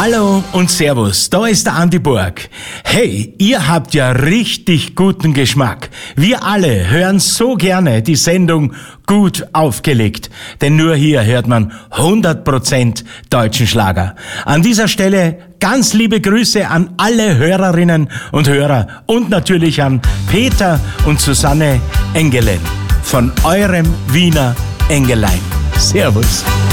Hallo und Servus, da ist der Andi Borg. Hey, ihr habt ja richtig guten Geschmack. Wir alle hören so gerne die Sendung Gut aufgelegt, denn nur hier hört man 100% deutschen Schlager. An dieser Stelle ganz liebe Grüße an alle Hörerinnen und Hörer und natürlich an Peter und Susanne Engelen von eurem Wiener Engelein. Servus.